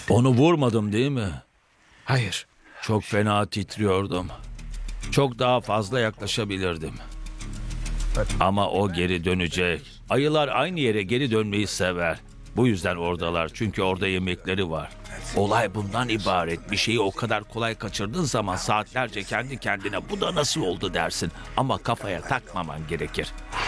Onu vurmadım değil mi? Hayır. Çok fena titriyordum. Çok daha fazla yaklaşabilirdim. Ama o geri dönecek. Ayılar aynı yere geri dönmeyi sever. Bu yüzden oradalar, çünkü orada yemekleri var. Olay bundan ibaret. Bir şeyi o kadar kolay kaçırdığın zaman saatlerce kendi kendine bu da nasıl oldu dersin. Ama kafaya takmaman gerekir.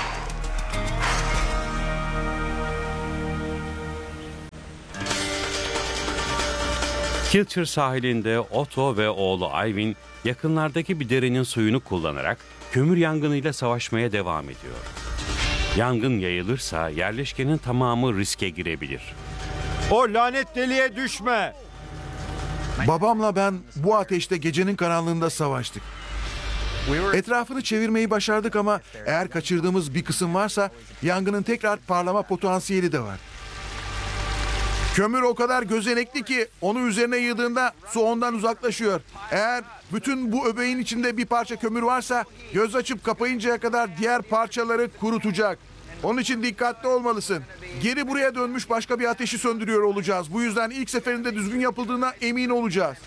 Kilcher sahilinde Otto ve oğlu Ivan yakınlardaki bir derenin suyunu kullanarak kömür yangınıyla savaşmaya devam ediyor. Yangın yayılırsa yerleşkenin tamamı riske girebilir. O lanet deliğe düşme. Babamla ben bu ateşte gecenin karanlığında savaştık. Etrafını çevirmeyi başardık ama eğer kaçırdığımız bir kısım varsa yangının tekrar parlama potansiyeli de var. Kömür o kadar gözenekli ki onu üzerine yığdığında su ondan uzaklaşıyor. Eğer bütün bu öbeğin içinde bir parça kömür varsa göz açıp kapayıncaya kadar diğer parçaları kurutacak. Onun için dikkatli olmalısın. Geri buraya dönmüş başka bir ateşi söndürüyor olacağız. Bu yüzden ilk seferinde düzgün yapıldığına emin olacağız.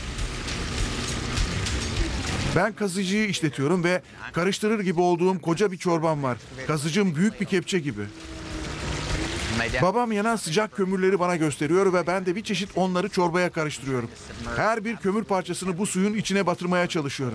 Ben kazıcıyı işletiyorum ve karıştırır gibi olduğum koca bir çorbam var. Kazıcım büyük bir kepçe gibi. Babam yanan sıcak kömürleri bana gösteriyor ve ben de bir çeşit onları çorbaya karıştırıyorum. Her bir kömür parçasını bu suyun içine batırmaya çalışıyorum.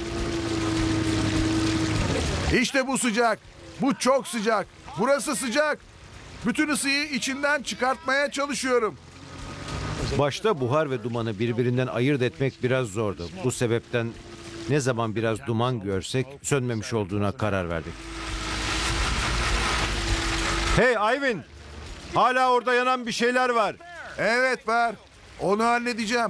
İşte bu sıcak. Bu çok sıcak. Burası sıcak. Bütün ısıyı içinden çıkartmaya çalışıyorum. Başta buhar ve dumanı birbirinden ayırt etmek biraz zordu. Bu sebepten ne zaman biraz duman görsek sönmemiş olduğuna karar verdik. Hey Ivan! Hala orada yanan bir şeyler var. Evet var. Onu halledeceğim.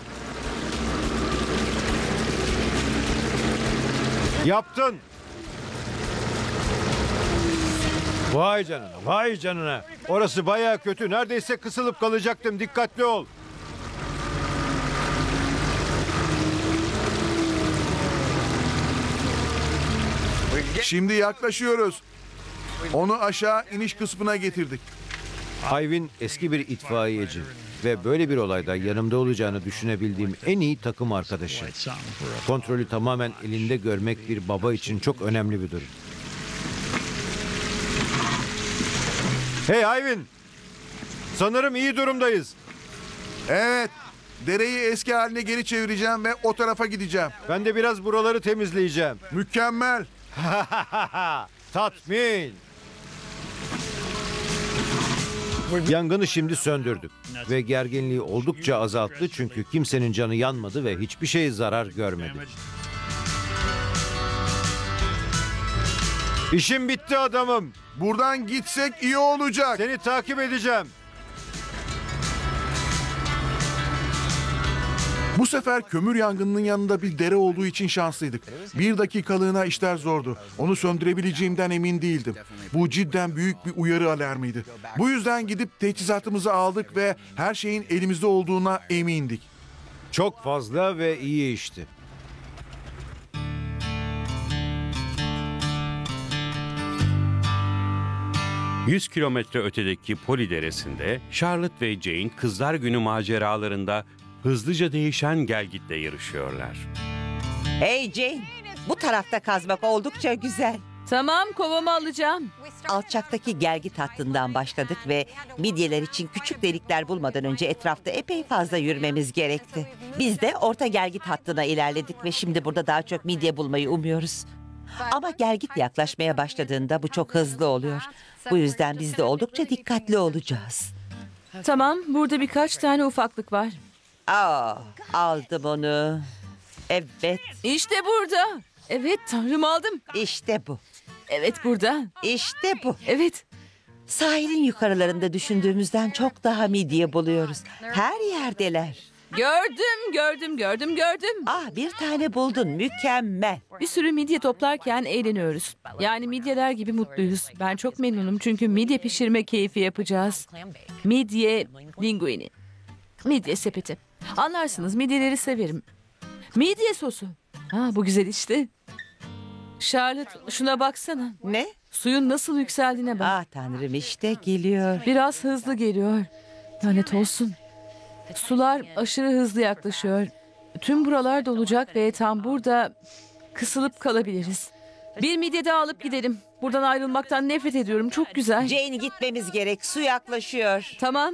Yaptın. Vay canına, vay canına. Orası bayağı kötü. Neredeyse kısılıp kalacaktım. Dikkatli ol. Şimdi yaklaşıyoruz. Onu aşağı iniş kısmına getirdik. Ivan eski bir itfaiyeci ve böyle bir olayda yanımda olacağını düşünebildiğim en iyi takım arkadaşı. Kontrolü tamamen elinde görmek bir baba için çok önemli bir durum. Hey Ivan! Sanırım iyi durumdayız. Evet. Dereyi eski haline geri çevireceğim ve o tarafa gideceğim. Ben de biraz buraları temizleyeceğim. Mükemmel. Tatmin. Yangını şimdi söndürdük ve gerginliği oldukça azalttı çünkü kimsenin canı yanmadı ve hiçbir şey zarar görmedi. İşim bitti adamım. Buradan gitsek iyi olacak. Seni takip edeceğim. Bu sefer kömür yangınının yanında bir dere olduğu için şanslıydık. Bir dakikalığına işler zordu. Onu söndürebileceğimden emin değildim. Bu cidden büyük bir uyarı alarmıydı. Bu yüzden gidip teçhizatımızı aldık ve her şeyin elimizde olduğuna emindik. Çok fazla ve iyi işti. ...100 kilometre ötedeki Poli Deresi'nde Charlotte ve Jane Kızlar Günü maceralarında hızlıca değişen gelgitle yarışıyorlar. Hey Jane, bu tarafta kazmak oldukça güzel. Tamam, kovamı alacağım. Alçaktaki gelgit hattından başladık ve midyeler için küçük delikler bulmadan önce etrafta epey fazla yürümemiz gerekti. Biz de orta gelgit hattına ilerledik ve şimdi burada daha çok midye bulmayı umuyoruz. Ama gelgit yaklaşmaya başladığında bu çok hızlı oluyor. Bu yüzden biz de oldukça dikkatli olacağız. Tamam, burada birkaç tane ufaklık var. Aldım onu. Evet, İşte burada. Evet, tanrım aldım. işte bu. Evet, burada. İşte bu. Evet. Sahilin yukarılarında düşündüğümüzden çok daha midye buluyoruz. Her yerdeler. Gördüm. Bir tane buldun. Mükemmel. Bir sürü midye toplarken eğleniyoruz. Yani midyeler gibi mutluyuz. Ben çok memnunum çünkü midye pişirme keyfi yapacağız. Midye linguini. Midye sepeti. Anlarsınız, midyeleri severim. Midye sosu. Bu güzel işte. Charlotte, şuna baksana. Ne? Suyun nasıl yükseldiğine bak. Tanrım, işte geliyor. Biraz hızlı geliyor. Lanet olsun. Sular aşırı hızlı yaklaşıyor. Tüm buralar dolacak ve tam burada kısılıp kalabiliriz. Bir midye daha alıp gidelim. Buradan ayrılmaktan nefret ediyorum. Çok güzel. Jane, gitmemiz gerek. Su yaklaşıyor. Tamam.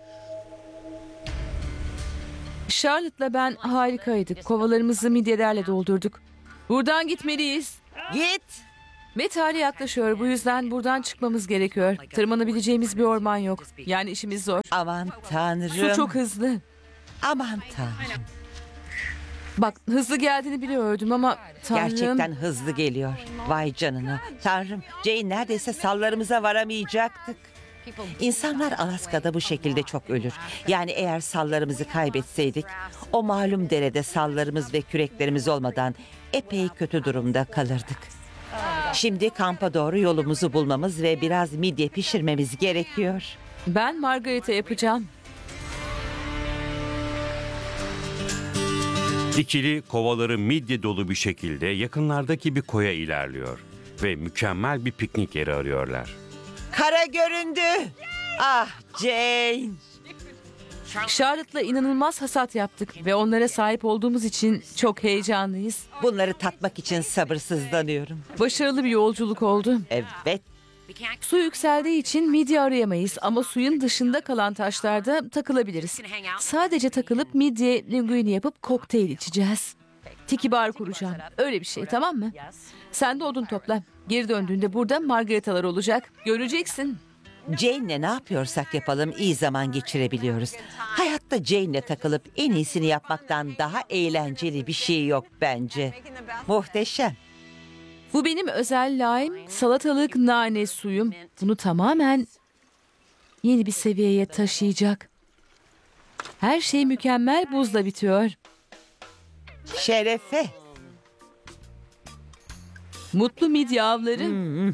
Charlotte'la ben harikaydık. Kovalarımızı midyelerle doldurduk. Buradan gitmeliyiz. Git. Ve tarih yaklaşıyor. Bu yüzden buradan çıkmamız gerekiyor. Tırmanabileceğimiz bir orman yok. Yani işimiz zor. Aman tanrım. Su çok hızlı. Aman tanrım. Bak, hızlı geldiğini biliyordum ama tanrım. Gerçekten hızlı geliyor. Vay canına. Tanrım, Jane neredeyse sallarımıza varamayacaktık. İnsanlar Alaska'da bu şekilde çok ölür. Yani eğer sallarımızı kaybetseydik, o malum derede sallarımız ve küreklerimiz olmadan epey kötü durumda kalırdık. Şimdi kampa doğru yolumuzu bulmamız ve biraz midye pişirmemiz gerekiyor. Ben margarita yapacağım. İkili kovaları midye dolu bir şekilde yakınlardaki bir koya ilerliyor ve mükemmel bir piknik yeri arıyorlar. Kara göründü. Ah Jane. Charlotte'la inanılmaz hasat yaptık ve onlara sahip olduğumuz için çok heyecanlıyız. Bunları tatmak için sabırsızlanıyorum. Başarılı bir yolculuk oldu. Evet. Su yükseldiği için midye arayamayız ama suyun dışında kalan taşlarda takılabiliriz. Sadece takılıp midye linguini yapıp kokteyl içeceğiz. Tiki bar kuracağım. Öyle bir şey, tamam mı? Sen de odun topla. Geri döndüğünde burada margaritalar olacak. Göreceksin. Jane'le ne yapıyorsak yapalım iyi zaman geçirebiliyoruz. Hayatta Jane'le takılıp en iyisini yapmaktan daha eğlenceli bir şey yok bence. Muhteşem. Bu benim özel lime, salatalık, nane suyum. Bunu tamamen yeni bir seviyeye taşıyacak. Her şey mükemmel buzla bitiyor. Şerefe. Mutlu midye avları.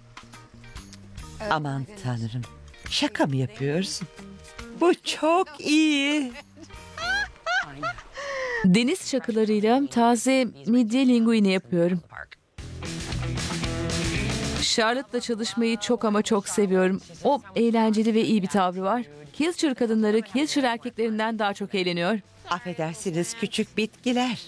Aman tanrım. Şaka mı yapıyorsun? Bu çok iyi. Deniz çakılarıyla taze midye linguini yapıyorum. Charlotte'la çalışmayı çok ama çok seviyorum. O eğlenceli ve iyi bir tavrı var. Kilcher kadınları Kilcher erkeklerinden daha çok eğleniyor. Affedersiniz küçük bitkiler.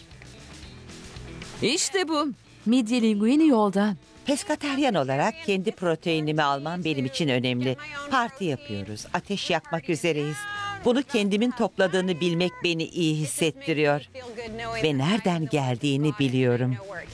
İşte bu. Midye linguini yolda. Peskateryan olarak kendi proteinimi almam benim için önemli. Parti yapıyoruz. Ateş yakmak üzereyiz. Bunu kendimin topladığını bilmek beni iyi hissettiriyor. Ve nereden geldiğini biliyorum.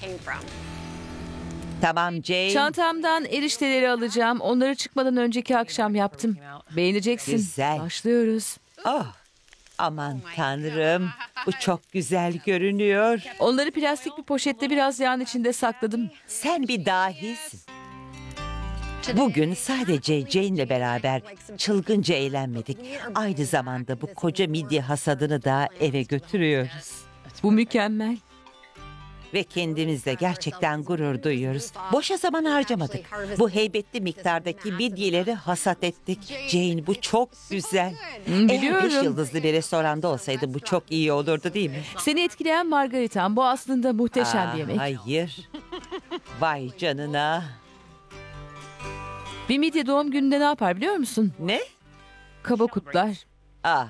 Tamam Jane. Çantamdan erişteleri alacağım. Onları çıkmadan önceki akşam yaptım. Beğeneceksin. Güzel. Başlıyoruz. Oh, aman tanrım. Bu çok güzel görünüyor. Onları plastik bir poşette biraz yağın içinde sakladım. Sen bir dahisin. Bugün sadece Jane'le beraber çılgınca eğlenmedik. Aynı zamanda bu koca midye hasadını da eve götürüyoruz. Bu mükemmel. Ve kendimizle gerçekten gurur duyuyoruz. Boşa zaman harcamadık. Bu heybetli miktardaki midyeleri hasat ettik. Jane bu çok güzel. Eğer 5 biliyorum. yıldızlı bir restoranda olsaydı bu çok iyi olurdu değil mi? Seni etkileyen margaritam. Bu aslında muhteşem bir yemek. Hayır. Vay canına. Bir midye doğum gününde ne yapar biliyor musun? Ne? Kaba kutlar. Ah.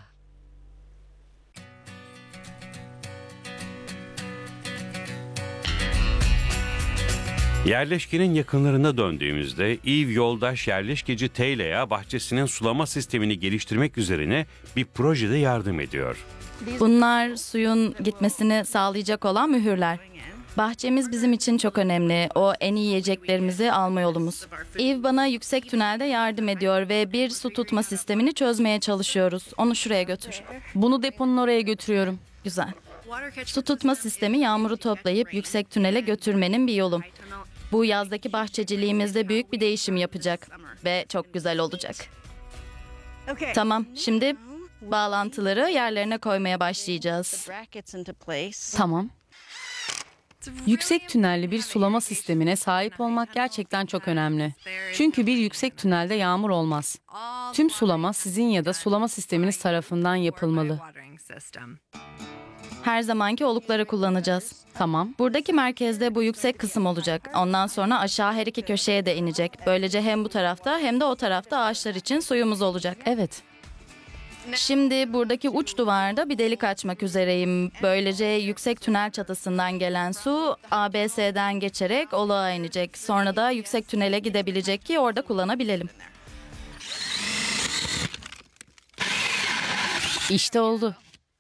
Yerleşkenin yakınlarına döndüğümüzde Eve yoldaş yerleşkeci Taylor'a bahçesinin sulama sistemini geliştirmek üzerine bir projede yardım ediyor. Bunlar suyun gitmesini sağlayacak olan mühürler. Bahçemiz bizim için çok önemli. O en iyi yiyeceklerimizi alma yolumuz. Eve bana yüksek tünelde yardım ediyor ve bir su tutma sistemini çözmeye çalışıyoruz. Onu şuraya götür. Bunu deponun oraya götürüyorum. Güzel. Su tutma sistemi yağmuru toplayıp yüksek tünele götürmenin bir yolu. Bu yazdaki bahçeciliğimizde büyük bir değişim yapacak ve çok güzel olacak. Tamam, şimdi bağlantıları yerlerine koymaya başlayacağız. Tamam. Yüksek tünelli bir sulama sistemine sahip olmak gerçekten çok önemli. Çünkü bir yüksek tünelde yağmur olmaz. Tüm sulama sizin ya da sulama sisteminiz tarafından yapılmalı. Her zamanki olukları kullanacağız. Tamam. Buradaki merkezde bu yüksek kısım olacak. Ondan sonra aşağı her iki köşeye de inecek. Böylece hem bu tarafta hem de o tarafta ağaçlar için suyumuz olacak. Evet. Şimdi buradaki uç duvarda bir delik açmak üzereyim. Böylece yüksek tünel çatısından gelen su ABS'den geçerek olağa inecek. Sonra da yüksek tünele gidebilecek ki orada kullanabilelim. İşte oldu.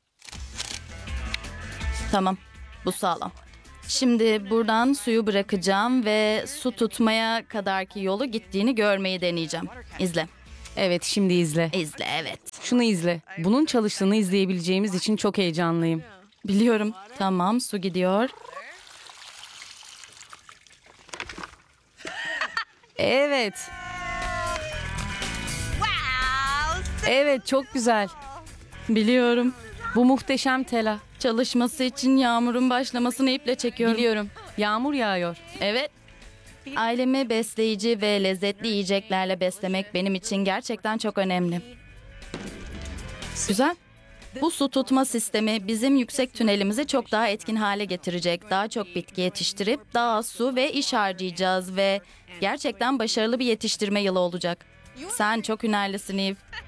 Tamam, bu sağlam. Şimdi buradan suyu bırakacağım ve su tutmaya kadarki yolu gittiğini görmeyi deneyeceğim. İzle. Evet, şimdi izle. İzle, evet. Şunu izle. Bunun çalıştığını izleyebileceğimiz için çok heyecanlıyım. Biliyorum. Tamam, su gidiyor. Evet. Evet, çok güzel. Biliyorum. Bu muhteşem tela. Çalışması için yağmurun başlamasını iple çekiyorum. Biliyorum. Yağmur yağıyor. Evet. Ailemi besleyici ve lezzetli yiyeceklerle beslemek benim için gerçekten çok önemli. Güzel. Bu su tutma sistemi bizim yüksek tünelimizi çok daha etkin hale getirecek. Daha çok bitki yetiştirip daha az su ve iş harcayacağız ve gerçekten başarılı bir yetiştirme yılı olacak. Sen çok hünerlisin Eve.